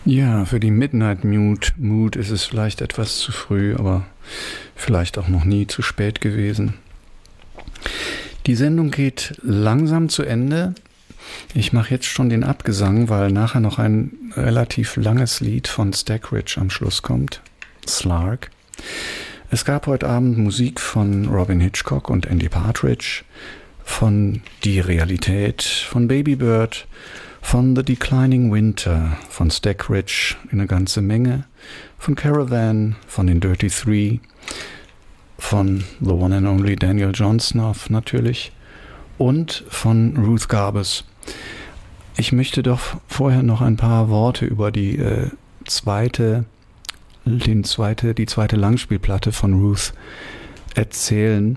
Ja, für die Midnight Mood ist es vielleicht etwas zu früh, aber vielleicht auch noch nie zu spät gewesen. Die Sendung geht langsam zu Ende. Ich mache jetzt schon den Abgesang, weil nachher noch ein relativ langes Lied von Stackridge am Schluss kommt. Slark. Es gab heute Abend Musik von Robin Hitchcock und Andy Partridge, von Die Realität, von Baby Bird, von The Declining Winter, von Stackridge eine ganze Menge, von Caravan, von den Dirty Three, von The One and Only Daniel Johnston natürlich und von Ruth Garbus. Ich möchte doch vorher noch ein paar Worte über die zweite Langspielplatte von Ruth erzählen.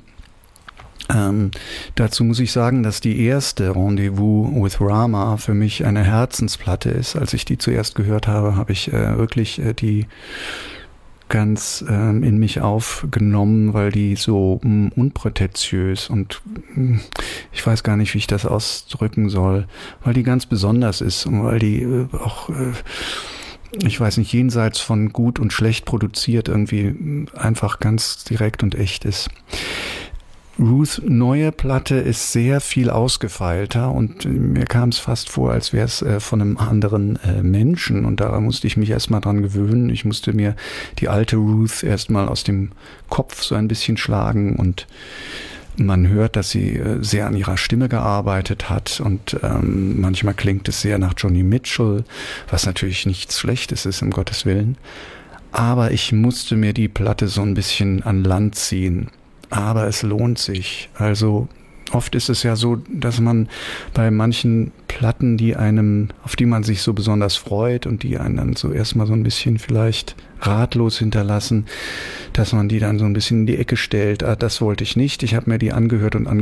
Dazu muss ich sagen, dass die erste Rendezvous with Rama für mich eine Herzensplatte ist. Als ich die zuerst gehört habe, habe ich wirklich die ganz in mich aufgenommen, weil die so unprätentiös und ich weiß gar nicht, wie ich das ausdrücken soll, weil die ganz besonders ist und weil die auch ich weiß nicht, jenseits von gut und schlecht produziert irgendwie einfach ganz direkt und echt ist. Ruths neue Platte ist sehr viel ausgefeilter und mir kam es fast vor, als wäre es von einem anderen Menschen und da musste ich mich erstmal dran gewöhnen. Ich musste mir die alte Ruth erstmal aus dem Kopf so ein bisschen schlagen und man hört, dass sie sehr an ihrer Stimme gearbeitet hat und manchmal klingt es sehr nach Joni Mitchell, was natürlich nichts Schlechtes ist, um Gottes Willen. Aber ich musste mir die Platte so ein bisschen an Land ziehen. Aber es lohnt sich. Also oft ist es ja so, dass man bei manchen Platten, auf die man sich so besonders freut und die einen dann so erstmal so ein bisschen vielleicht ratlos hinterlassen, dass man die dann so ein bisschen in die Ecke stellt. Das wollte ich nicht. Ich habe mir die angehört und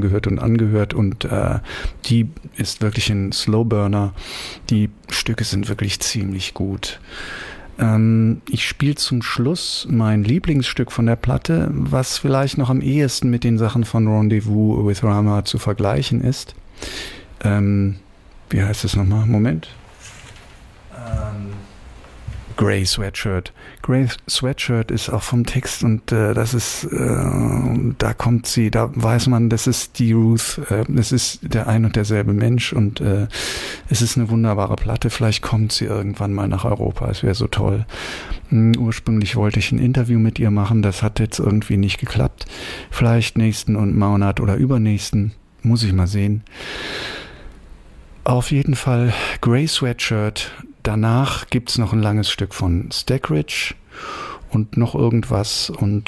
die ist wirklich ein Slowburner. Die Stücke sind wirklich ziemlich gut. Ich spiele zum Schluss mein Lieblingsstück von der Platte, was vielleicht noch am ehesten mit den Sachen von Rendezvous with Rama zu vergleichen ist. Wie heißt es nochmal? Moment. Grey Sweatshirt. Grey Sweatshirt ist auch vom Text und das ist, da kommt sie, da weiß man, das ist die Ruth, das ist der ein und derselbe Mensch und es ist eine wunderbare Platte. Vielleicht kommt sie irgendwann mal nach Europa, es wäre so toll. Ursprünglich wollte ich ein Interview mit ihr machen, das hat jetzt irgendwie nicht geklappt. Vielleicht nächsten Monat oder übernächsten, muss ich mal sehen. Auf jeden Fall Grey Sweatshirt. Danach gibt's noch ein langes Stück von Stackridge und noch irgendwas und